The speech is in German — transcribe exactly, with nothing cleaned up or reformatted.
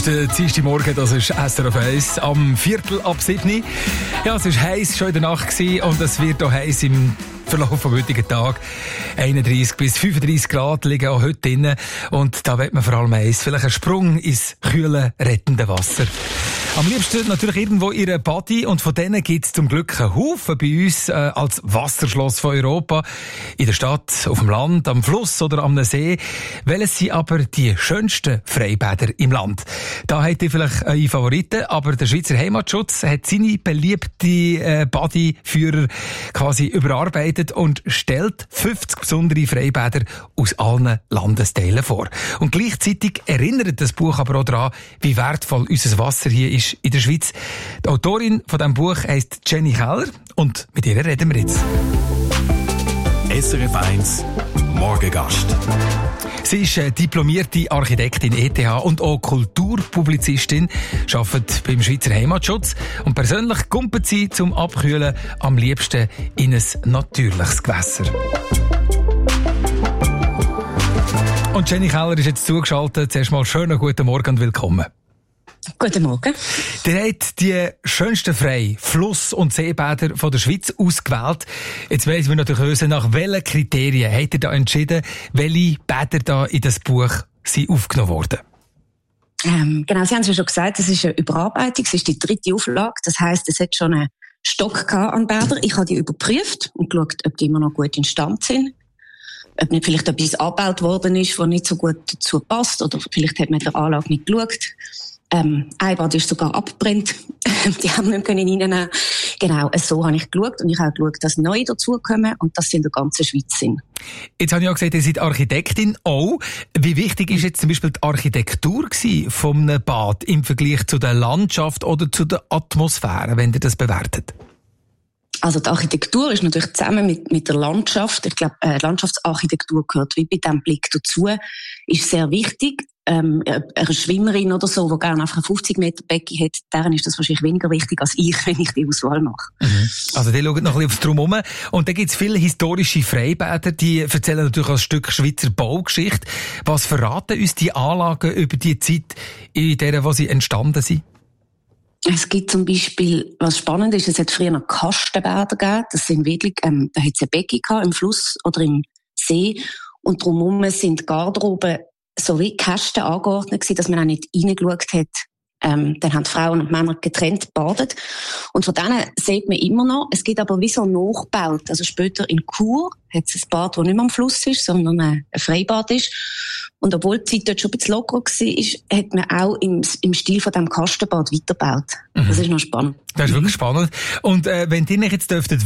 ist der Dienstagmorgen, das ist S R F eins am Viertel ab sieben. Ja, es war heiß schon in der Nacht gewesen und es wird auch heiß im Verlauf vom heutigen Tag. einunddreissig bis fünfunddreissig Grad liegen auch heute drin. Und da will man vor allem eins, vielleicht einen Sprung ins kühle, rettende Wasser. Am liebsten natürlich irgendwo in einer Body, und von denen gibt es zum Glück einen Haufen bei uns äh, als Wasserschloss von Europa. In der Stadt, auf dem Land, am Fluss oder am See. Welches sind aber die schönsten Freibäder im Land? Da habt ihr vielleicht eure Favoriten, aber der Schweizer Heimatschutz hat seine beliebte äh, Bodyführer quasi überarbeitet und stellt fünfzig besondere Freibäder aus allen Landesteilen vor. Und gleichzeitig erinnert das Buch aber auch daran, wie wertvoll unser Wasser hier ist in der Schweiz. Die Autorin von diesem Buch heisst Jenny Keller und mit ihr reden wir jetzt. S R F eins Morgengast. Sie ist diplomierte Architektin E T H und auch Kulturpublizistin, arbeitet beim Schweizer Heimatschutz und persönlich kumpelt sie zum Abkühlen am liebsten in ein natürliches Gewässer. Und Jenny Keller ist jetzt zugeschaltet. Zuerst mal schönen guten Morgen und willkommen. Guten Morgen. Ihr habt die schönsten Frei-, Fluss- und Seebäder von der Schweiz ausgewählt. Jetzt weiss wir natürlich wissen, nach welchen Kriterien habt ihr da entschieden, welche Bäder da in das Buch sind aufgenommen worden? Ähm, genau, Sie haben es ja schon gesagt, es ist eine Überarbeitung, es ist die dritte Auflage. Das heisst, es hat schon einen Stock gehabt an Bädern. Ich habe die überprüft und geschaut, ob die immer noch gut in Stand sind. Ob nicht vielleicht etwas angebaut worden ist, was nicht so gut dazu passt, oder vielleicht hat man der Anlage nicht geschaut. Ähm, ein Bad ist sogar abgebrannt. Die haben nicht reinnehmen. Genau, so habe ich geschaut. Und ich habe auch geschaut, dass neue dazukommen und dass sie in der ganzen Schweiz sind. Jetzt habe ich ja gesagt, ihr seid Architektin auch. Wie wichtig ist jetzt zum Beispiel die Architektur von einem Bad im Vergleich zu der Landschaft oder zu der Atmosphäre, wenn ihr das bewertet? Also die Architektur ist natürlich zusammen mit, mit der Landschaft. Ich glaube, äh, Landschaftsarchitektur gehört wie bei diesem Blick dazu, ist sehr wichtig. Ähm, eine Schwimmerin oder so, die gerne einfach ein fünfzig Meter Becken hat, deren ist das wahrscheinlich weniger wichtig als ich, wenn ich die Auswahl mache. Mhm. Also die schauen noch ein bisschen aufs Drumherum. Und dann gibt es viele historische Freibäder, die erzählen natürlich ein Stück Schweizer Baugeschichte. Was verraten uns die Anlagen über die Zeit, in der wo sie entstanden sind? Es gibt zum Beispiel, was spannend ist, es hat früher noch Kastenbäder gegeben. Das sind wirklich, ähm, da hat es ein Becken gehabt, im Fluss oder im See. Und drumherum sind Garderoben so wie Kästen angeordnet gewesen, dass man auch nicht reingeschaut hat. Ähm, dann haben die Frauen und Männer getrennt gebadet. Und von denen sieht man immer noch. Es gibt aber wie so nachgebaut. Also später in Chur hat es ein Bad, das nicht mehr am Fluss ist, sondern ein Freibad ist. Und obwohl die Zeit dort schon ein bisschen lockerer war, hat man auch im, im Stil von diesem Kastenbad weitergebaut. Mhm. Das ist noch spannend. Das ist wirklich spannend. Und äh, wenn ihr jetzt dürftet